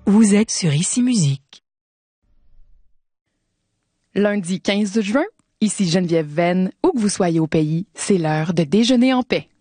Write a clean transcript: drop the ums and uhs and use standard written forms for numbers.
Vous êtes sur Ici Musique. Lundi 15 juin, ici Geneviève Venn, où que vous soyez au pays, c'est l'heure de déjeuner en paix.